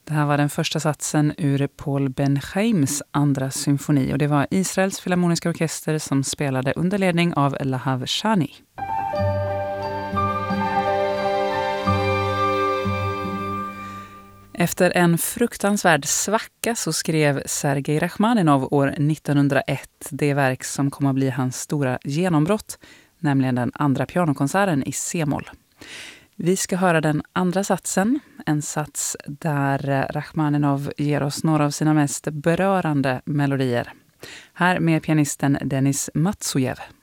Det här var den första satsen ur Paul Ben-Chaims andra symfoni och det var Israels filharmoniska orkester som spelade under ledning av Lahav Shani. Efter en fruktansvärd svacka så skrev Sergej Rachmaninov år 1901 det verk som kom att bli hans stora genombrott, nämligen den andra pianokonserten i C-moll. Vi ska höra den andra satsen, en sats där Rachmaninov ger oss några av sina mest berörande melodier. Här med pianisten Denis Matsujev.